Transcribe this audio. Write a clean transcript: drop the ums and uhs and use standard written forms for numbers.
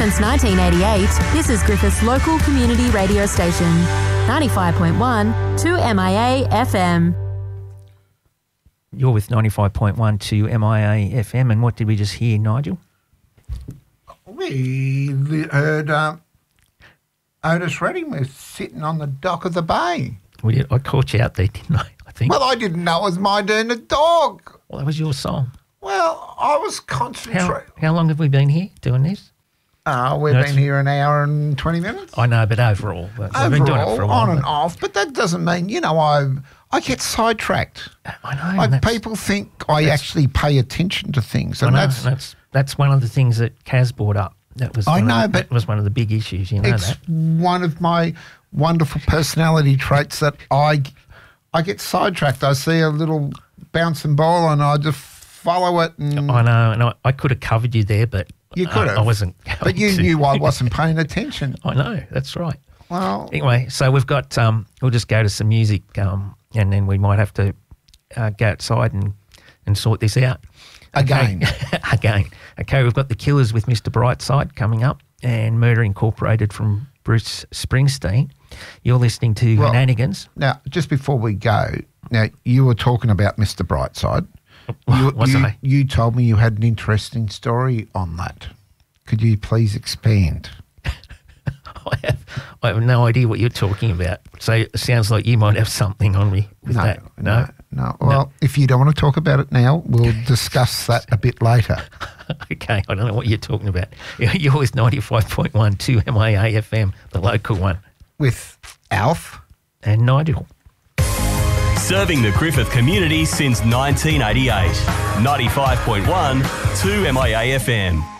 Since 1988, this is Griffith's local community radio station, 95.1 2MIA FM. You're with 95.1 to MIA FM, and what did we just hear, Nigel? We heard Otis Redding was sitting on the dock of the bay. I caught you out there, didn't I think. Well, I didn't know it was my turn to talk. Well, that was your song. Well, I was concentrating. How long have we been here doing this? We've been here an hour and 20 minutes. I know, but overall. We've been doing it for a while. On and off, but that doesn't mean, I get sidetracked. I know. Like people think I actually pay attention to things. And that's one of the things that Kaz brought up. That was that was one of the big issues, it's one of my wonderful personality traits that I get sidetracked. I see a little bouncing ball and I just follow it. And I know, and I could have covered you there, but you could have. I wasn't. But you knew I wasn't paying attention. I know, that's right. Well, anyway, so we've got. We'll just go to some music, and then we might have to go outside and sort this out again. Okay, we've got the Killers with Mr. Brightside coming up, and Murder Incorporated from Bruce Springsteen. You're listening to Shenanigans. Now, just before we go, you were talking about Mr. Brightside. You told me you had an interesting story on that. Could you please expand? I have no idea what you're talking about. So it sounds like you might have something on me with that. No. Well, if you don't want to talk about it now, we'll discuss that a bit later. Okay, I don't know what you're talking about. You're with 95.1 2MIA FM, the local one. With Alf and Nigel. Serving the Griffith community since 1988. 95.1 2MIA FM.